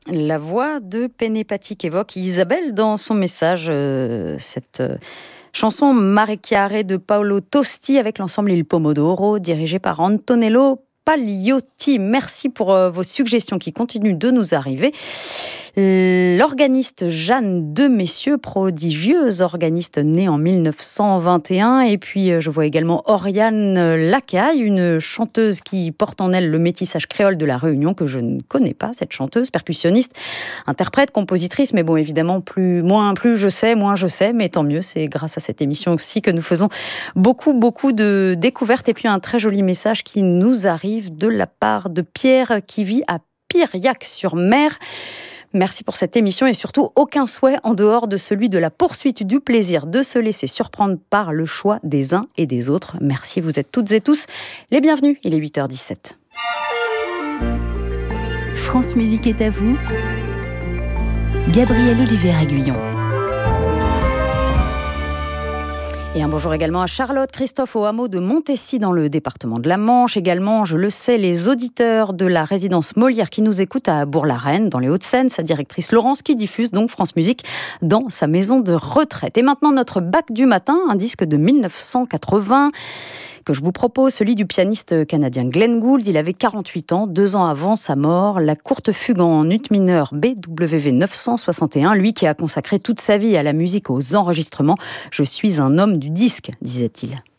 La voix de Penepati qu'évoque Isabelle dans son message, cette chanson Mare Chiare de Paolo Tosti avec l'ensemble Il Pomodoro, dirigé par Antonello Pagliotti. Merci pour vos suggestions qui continuent de nous arriver. L'organiste Jeanne de Messieux, prodigieuse organiste née en 1921. Et puis je vois également Oriane Lacaille, une chanteuse qui porte en elle le métissage créole de la Réunion, que je ne connais pas, cette chanteuse, percussionniste, interprète, compositrice. Mais bon, évidemment, plus je sais, moins je sais. Mais tant mieux, c'est grâce à cette émission aussi que nous faisons beaucoup de découvertes. Et puis un très joli message qui nous arrive de la part de Pierre qui vit à Piriac-sur-Mer. Merci pour cette émission et surtout aucun souhait en dehors de celui de la poursuite du plaisir de se laisser surprendre par le choix des uns et des autres. Merci, vous êtes toutes et tous les bienvenus. Il est 8h17. France Musique est à vous. Gabrielle Olivier-Aguillon. Et un bonjour également à Charlotte, Christophe au hameau de Montessy dans le département de la Manche. Également, je le sais, les auditeurs de la résidence Molière qui nous écoutent à Bourg-la-Reine, dans les Hauts-de-Seine, sa directrice Laurence qui diffuse donc France Musique dans sa maison de retraite. Et maintenant, notre bac du matin, un disque de 1980 que je vous propose, celui du pianiste canadien Glenn Gould. Il avait 48 ans, 2 ans avant sa mort. La courte fugue en ut mineur BWV 961, lui qui a consacré toute sa vie à la musique, aux enregistrements. Je suis un homme du disque, disait-il.